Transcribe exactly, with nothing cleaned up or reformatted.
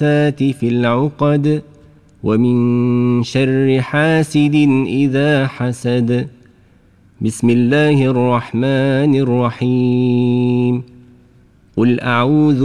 النفاثات في العقد ومن شر حاسد إذا حسد. بسم الله الرحمن الرحيم. قل أعوذ